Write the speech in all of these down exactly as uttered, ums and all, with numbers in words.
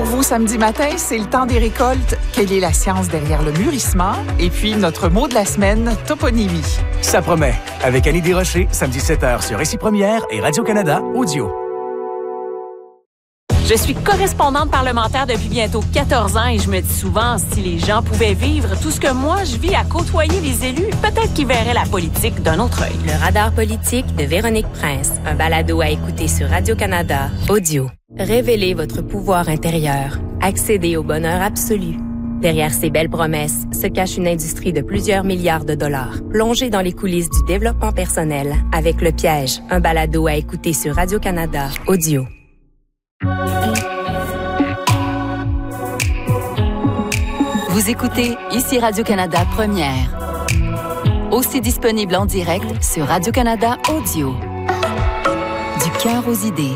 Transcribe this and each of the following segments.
Pour vous, samedi matin, c'est le temps des récoltes. Quelle est la science derrière le mûrissement? Et puis, notre mot de la semaine, toponymie. Ça promet. Avec Annie Desrochers, samedi sept heures sur Récit Première et Radio-Canada Audio. Je suis correspondante parlementaire depuis bientôt quatorze ans et je me dis souvent, si les gens pouvaient vivre tout ce que moi je vis à côtoyer les élus, peut-être qu'ils verraient la politique d'un autre œil. Le radar politique de Véronique Prince, un balado à écouter sur Radio-Canada Audio. Révélez votre pouvoir intérieur. Accédez au bonheur absolu. Derrière ces belles promesses se cache une industrie de plusieurs milliards de dollars. Plongez dans les coulisses du développement personnel avec Le Piège, un balado à écouter sur Radio-Canada Audio. Vous écoutez ici Radio-Canada Première. Aussi disponible en direct sur Radio-Canada Audio. Du cœur aux idées.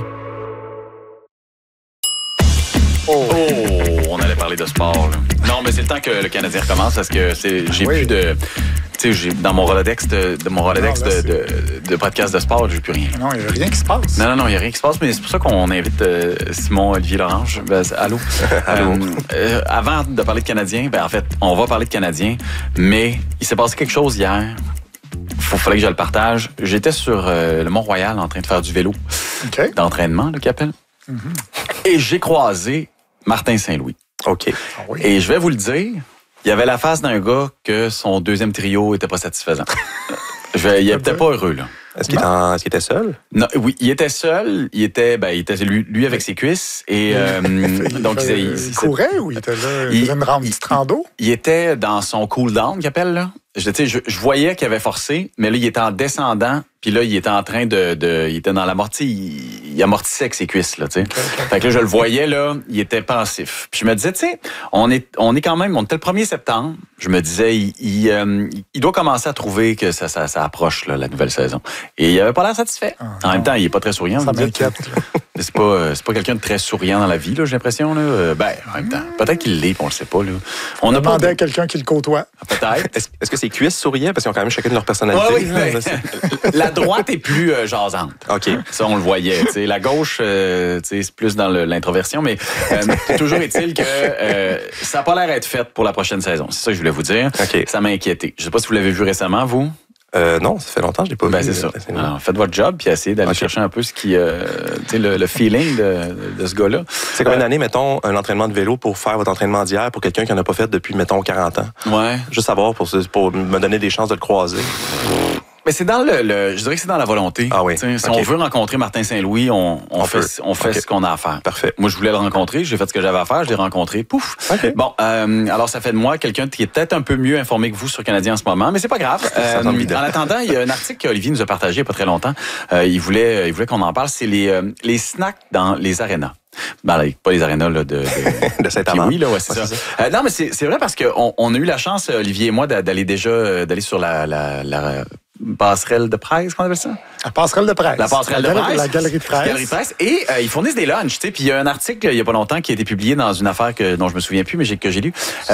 Oh. oh, on allait parler de sport. Là. Non, mais c'est le temps que le Canadien recommence parce que c'est, j'ai oui. plus de... Tu sais, j'ai, dans mon Rolodex, de, de, mon Rolodex non, là, de, de, de podcast de sport, j'ai plus rien. Non, il n'y a rien qui se passe. Non, non, non, il n'y a rien qui se passe, mais c'est pour ça qu'on invite euh, Simon-Olivier Lorange. Ben, allô? allô. Euh, euh, avant de parler de Canadiens, ben en fait, on va parler de Canadiens, mais il s'est passé quelque chose hier. Il fallait que je le partage. J'étais sur euh, le Mont-Royal en train de faire du vélo. Okay. D'entraînement, là, qu'il appelle. Mm-hmm. Et j'ai croisé Martin Saint-Louis. OK. Ah oui. Et je vais vous le dire, il y avait la face d'un gars que son deuxième trio était pas satisfaisant. je vais, il était pas heureux, là. Est-ce qu'il, en, est-ce qu'il était seul? Non, oui, il était seul. Il était, ben, il était lui, lui avec ses cuisses. Et euh, il donc fait, il, il, il courait ou il était là, il faisait une rampe petite rando? Il était dans son cool down, qu'il appelle là. Je, je, je voyais qu'il avait forcé, mais là il était en descendant. Puis là, il était en train de, de il était dans l'amorti, il, il amortissait avec ses cuisses là, tu sais. Okay, okay. Fait que là, je le voyais là, il était pensif. Puis je me disais, tu sais, on est, on est quand même, on était le premier septembre. Je me disais, il, il, euh, il doit commencer à trouver que ça, ça, ça approche là, la nouvelle saison. Et il avait pas l'air satisfait. Ah, en non. même temps, il est pas très souriant. Ça m'inquiète. C'est pas, c'est pas quelqu'un de très souriant dans la vie là, j'ai l'impression là. Ben, en même temps, peut-être qu'il l'est, on le sait pas là. On a demandé à quelqu'un qui le côtoie. Peut-être. Est-ce, est-ce que ses cuisses souriaient parce qu'ils ont quand même chacune leur personnalité? Ouais, oui, ben, la droite est plus euh, jasante. OK. Ça, on le voyait. T'sais. La gauche, euh, c'est plus dans le, l'introversion, mais euh, toujours est-il que euh, ça n'a pas l'air d'être fait pour la prochaine saison. C'est ça que je voulais vous dire. Okay. Ça m'a inquiété. Je ne sais pas si vous l'avez vu récemment, vous. Euh, non, ça fait longtemps que je l'ai pas ben, vu. C'est ça. Alors, faites votre job puis essayez d'aller okay. chercher un peu ce qui, euh, le, le feeling de, de ce gars-là. C'est combien euh, d'années, mettons, un entraînement de vélo pour faire votre entraînement d'hier pour quelqu'un qui n'en a pas fait depuis, mettons, quarante ans? Ouais. Juste savoir pour, pour me donner des chances de le croiser. Mais c'est dans le, le, je dirais que c'est dans la volonté. Ah oui. Si okay. on veut rencontrer Martin Saint-Louis, on, on, on fait, on fait okay. ce qu'on a à faire. Parfait. Moi, je voulais le rencontrer, j'ai fait ce que j'avais à faire, je l'ai rencontré, pouf. Okay. Bon, euh, alors ça fait de moi quelqu'un qui est peut-être un peu mieux informé que vous sur Canadien en ce moment, mais c'est pas grave. Euh, en attendant, il y a un article qu'Olivier nous a partagé il y a pas très longtemps. Euh, il voulait, il voulait qu'on en parle. C'est les, euh, les snacks dans les arénas. Ben, pas les arénas là, de, de, de Saint-Amand. Oui, là, ouais, c'est ouais, ça. ça. Euh, non, mais c'est, c'est vrai parce qu'on on a eu la chance, Olivier et moi, d'aller déjà d'aller sur la, la, la passerelle de presse, qu'on appelle ça? La passerelle de presse. La passerelle la de galerie, presse. La galerie de presse. La galerie de presse. Et euh, ils fournissent des lunchs, tu sais. Puis il y a un article il y a pas longtemps qui a été publié dans une affaire que, dont je me souviens plus, mais j'ai, que j'ai lu. Euh,